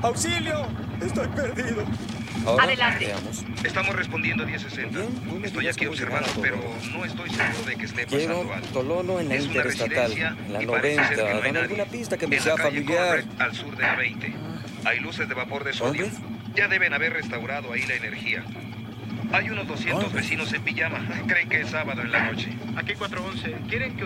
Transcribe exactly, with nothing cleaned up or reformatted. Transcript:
¡Auxilio! ¡Estoy perdido! Ahora, Adelante. veamos. Estamos respondiendo diez sesenta. Bien, no me Estoy digas aquí cómo observando, llegar a pero Tolono. no estoy seguro de que esté Quiero pasando algo. Tolono en la Es una Interestatal, residencia en la y parece ser que noventa. no hay Dame nadie. alguna pista que me En sea la calle familiar. Conrad, al sur de la veinte. Hay luces de vapor de sodio. ¿Hombres? Ya deben haber restaurado ahí la energía. Hay unos doscientos ¿Hombres? vecinos en pijama. Creen que es sábado en la noche. Aquí cuatro once. ¿Quieren que